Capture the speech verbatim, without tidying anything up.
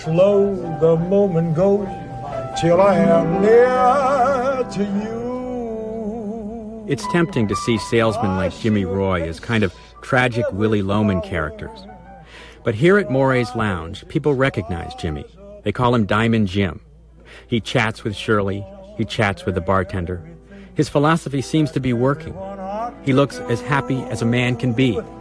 Slow the moment goes till I am near to you. It's tempting to see salesmen like Jimmy Roy as kind of tragic Willy Loman characters. But here at Morey's Lounge, people recognize Jimmy. They call him Diamond Jim. He chats with Shirley. He chats with the bartender. His philosophy seems to be working. He looks as happy as a man can be.